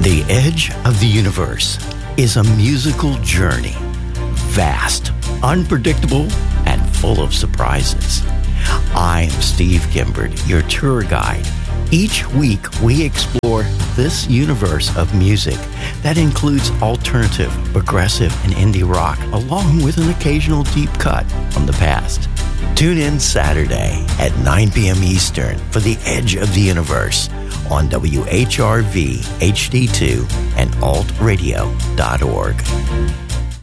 The Edge of the Universe is a musical journey, vast, unpredictable, and full of surprises. I'm Steve Gimbert, your tour guide. Each week, we explore this universe of music that includes alternative, progressive, and indie rock, along with an occasional deep cut from the past. Tune in Saturday at 9 p.m. Eastern for The Edge of the Universe on WHRV HD2 and altradio.org.